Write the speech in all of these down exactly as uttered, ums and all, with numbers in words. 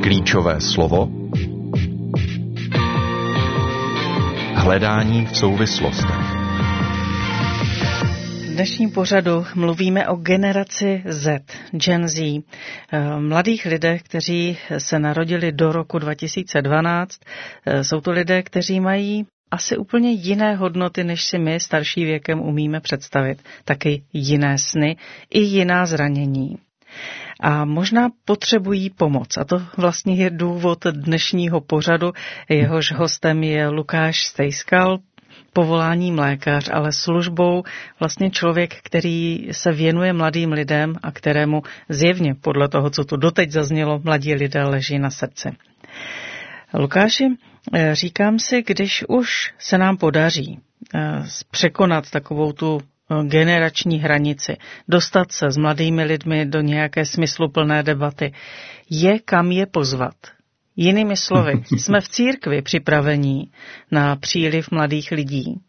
Klíčové slovo hledání v souvislostech. V dnešním pořadu mluvíme o generaci Z, Gen Z, mladých lidech, kteří se narodili do roku dva tisíce dvanáct. Jsou to lidé, kteří mají asi úplně jiné hodnoty, než si my starší věkem umíme představit. Taky jiné sny i jiná zranění. A možná potřebují pomoc. A to vlastně je důvod dnešního pořadu. Jehož hostem je Lukáš Stejskal, povoláním lékař, ale službou vlastně člověk, který se věnuje mladým lidem a kterému zjevně, podle toho, co tu doteď zaznělo, mladí lidé leží na srdci. Lukáši, říkám si, když už se nám podaří překonat takovou tu generační hranici, dostat se s mladými lidmi do nějaké smysluplné debaty, je kam je pozvat. Jinými slovy, jsme v církvi připravení na příliv mladých lidí?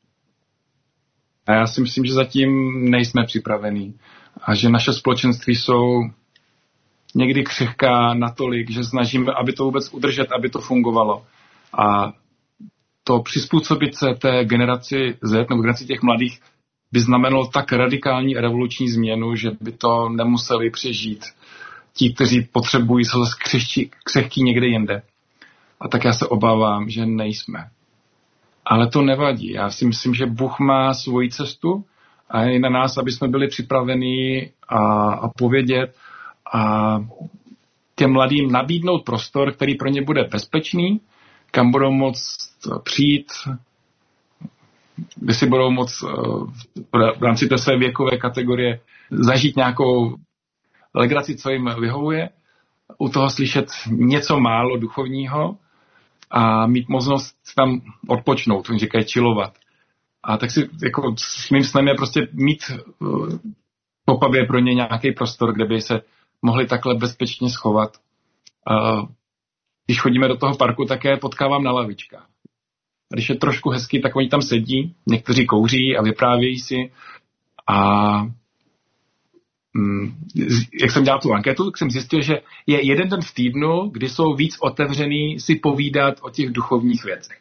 A já si myslím, že zatím nejsme připravení a že naše společenství jsou někdy křehká natolik, že snažíme, aby to vůbec udržet, aby to fungovalo. A to přizpůsobit se té generaci Z nebo generaci těch mladých by znamenalo tak radikální a revoluční změnu, že by to nemuseli přežít ti, kteří potřebují se zase křehčí, křehký někde jinde. A tak já se obávám, že nejsme. Ale to nevadí. Já si myslím, že Bůh má svoji cestu a je na nás, aby jsme byli připraveni a, a povědět a těm mladým nabídnout prostor, který pro ně bude bezpečný, kam budou moct přijít, kde si budou moct v rámci té své věkové kategorie zažít nějakou legraci, co jim vyhovuje, u toho slyšet něco málo duchovního a mít možnost tam odpočnout, oni říkají chillovat. A tak si jako s mým snem je prostě mít v Opavě pro ně nějaký prostor, kde by se mohli takhle bezpečně schovat. A když chodíme do toho parku, tak je potkávám na lavičkách. A když je trošku hezky, tak oni tam sedí, někteří kouří a vyprávějí si. A mm, jak jsem dělal tu anketu, tak jsem zjistil, že je jeden den v týdnu, kdy jsou víc otevřený si povídat o těch duchovních věcech.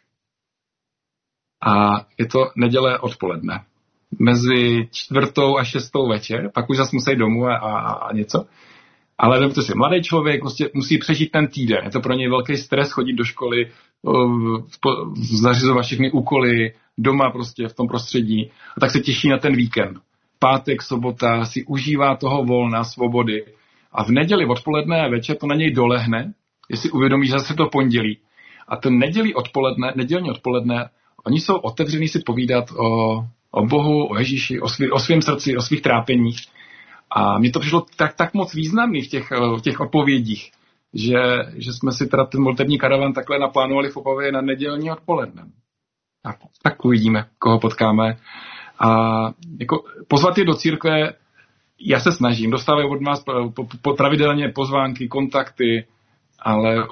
A je to neděle odpoledne. Mezi čtvrtou a šestou večer, pak už zase musí domů a, a, a něco. Ale vemte si, mladý člověk prostě musí přežít ten týden. Je to pro něj velký stres chodit do školy, zařizovat všechny úkoly, doma prostě v tom prostředí. A tak se těší na ten víkend. Pátek, sobota si užívá toho volna, svobody. A v neděli odpoledne a večer to na něj dolehne, jestli uvědomí, že zase to pondělí. A ten nedělí odpoledne, nedělní odpoledne, oni jsou otevření si povídat o, o Bohu, o Ježíši, o, svý, o svém srdci, o svých trápeních. A mně to přišlo tak, tak moc významný v těch, v těch odpovědích, že, že jsme si teda ten modlitební karavan takhle naplánovali v Opavě na nedělní odpoledne. Tak, tak uvidíme, koho potkáme. A jako pozvat je do církve, já se snažím, dostávají od nás po, po, pravidelně pozvánky, kontakty, ale